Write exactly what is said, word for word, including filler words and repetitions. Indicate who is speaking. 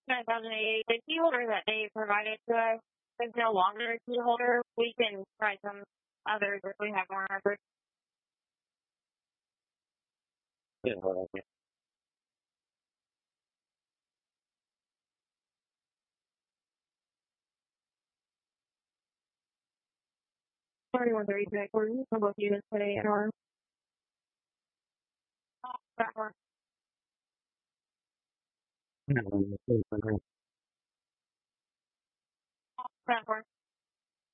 Speaker 1: nine thousand eighty, the key holder that they provided to us is no longer a key holder. We can try some others if we have more records.
Speaker 2: Yeah, hold on.
Speaker 1: thirty-one thirty-six, we're using both units today in our platform. Platform.